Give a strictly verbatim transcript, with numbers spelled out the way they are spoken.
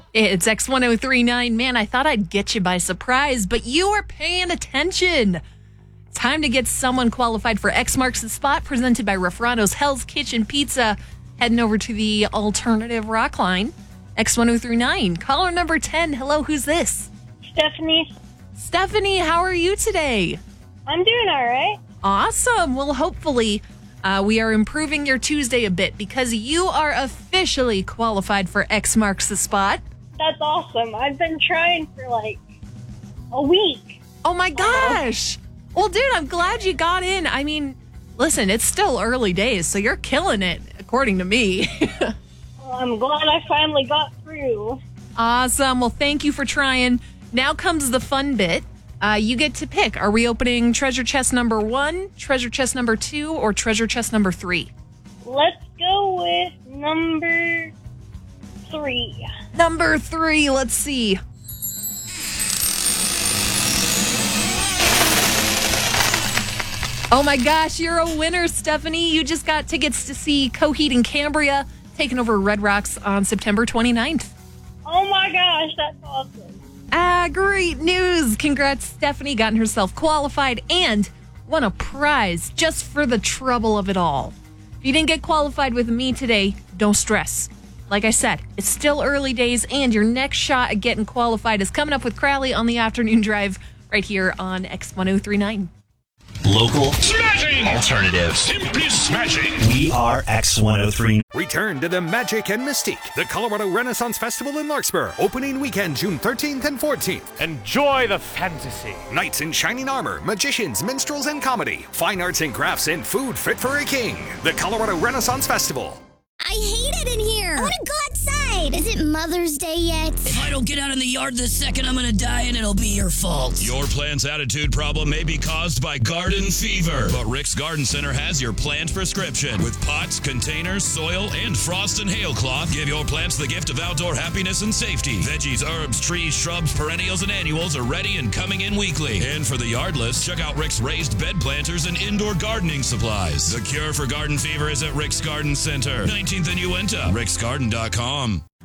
It's X ten thirty-nine. Man, I thought I'd get you by surprise, but you are paying attention. Time to get someone qualified for X Marks the Spot, presented by Refrano's Hell's Kitchen Pizza. Heading over to the alternative rock line. X ten thirty-nine. Caller number ten. Hello, who's this? Stephanie. Stephanie, how are you today? I'm doing all right. Awesome. Well, hopefully uh, we are improving your Tuesday a bit because you are officially qualified for X Marks the Spot. That's awesome. I've been trying for like a week. Oh my gosh. Well, dude, I'm glad you got in. I mean, listen, it's still early days, so you're killing it, according to me. Well, I'm glad I finally got through. Awesome. Well, thank you for trying. Now comes the fun bit. Uh, you get to pick. Are we opening treasure chest number one, treasure chest number two, or treasure chest number three? Let's go with number three. Number three. Let's see. Oh my gosh, you're a winner, Stephanie. You just got tickets to see Coheed and Cambria taking over Red Rocks on September twenty-ninth. Oh my gosh, that's awesome. Ah, great news. Congrats, Stephanie, gotten herself qualified and won a prize just for the trouble of it all. If you didn't get qualified with me today, don't stress. Like I said, it's still early days, and your next shot at getting qualified is coming up with Crowley on the afternoon drive right here on X ten thirty-nine. Local. Smashing. Alternative. Simply smashing. We are X ten thirty-nine. Return to the magic and mystique. The Colorado Renaissance Festival in Larkspur. Opening weekend, June thirteenth and fourteenth. Enjoy the fantasy. Knights in shining armor, magicians, minstrels, and comedy. Fine arts and crafts and food fit for a king. The Colorado Renaissance Festival. I hate it in here. I want to go outside. Is it Mother's Day yet? If I don't get out in the yard this second, I'm gonna die and it'll be your fault. Your plant's attitude problem may be caused by garden fever, but Rick's Garden Center has your plant prescription. With pots, containers, soil, and frost and hail cloth, give your plants the gift of outdoor happiness and safety. Veggies, herbs, trees, shrubs, perennials, and annuals are ready and coming in weekly. And for the yardless, check out Rick's raised bed planters and indoor gardening supplies. The cure for garden fever is at Rick's Garden Center, nineteenth and Uinta, ricksgarden dot com.